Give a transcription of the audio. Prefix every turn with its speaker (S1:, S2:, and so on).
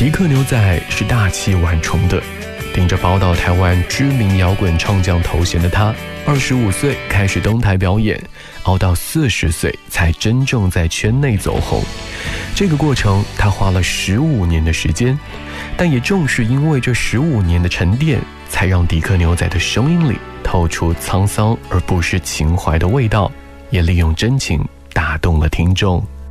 S1: 迪克牛仔是大器晚成的，顶着宝岛台湾知名摇滚唱将头衔的他，25岁开始登台表演，熬到40岁才真正在圈内走红。这个过程他花了15年的时间，但也正是因为这15年的沉淀，才让迪克牛仔的声音里透出沧桑而不是情怀的味道，也利用真情打动了听众。